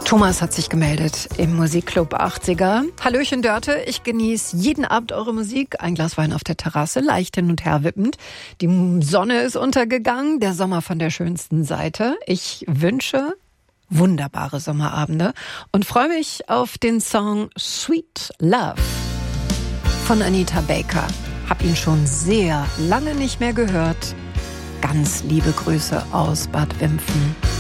Thomas hat sich gemeldet im Musikclub 80er. Hallöchen Dörte, ich genieße jeden Abend eure Musik. Ein Glas Wein auf der Terrasse, leicht hin und her wippend. Die Sonne ist untergegangen, der Sommer von der schönsten Seite. Ich wünsche wunderbare Sommerabende und freue mich auf den Song Sweet Love von Anita Baker. Hab ihn schon sehr lange nicht mehr gehört. Ganz liebe Grüße aus Bad Wimpfen.